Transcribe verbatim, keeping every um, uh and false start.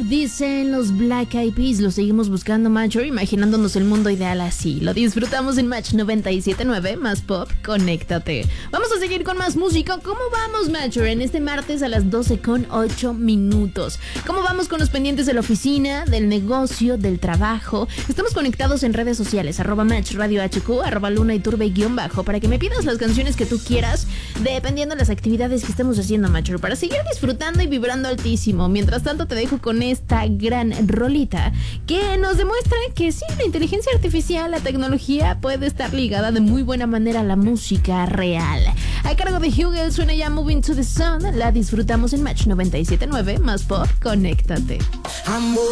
dicen los Black Eyed Peas. Lo seguimos buscando, macho, imaginándonos el mundo ideal así. Lo disfrutamos en Match noventa y siete punto nueve, más pop, conéctate. Vamos a seguir con más música. ¿Cómo vamos, macho? En este martes a las doce con ocho minutos. ¿Cómo vamos con los pendientes de la oficina, del negocio, del trabajo? Estamos conectados en redes sociales, arroba Match Radio H Q, arroba Luna y Turbe guión bajo, para que me pidas las canciones que tú quieras, dependiendo de las actividades que estemos haciendo, macho, para seguir disfrutando y vibrando altísimo. Mientras tanto, te dejo con esta gran rolita que nos demuestra que sí, la inteligencia artificial, la tecnología puede estar ligada de muy buena manera a la música real. A cargo de Hugel suena ya Moving to the Sun. La disfrutamos en Match noventa y siete punto nueve, más pop, conéctate.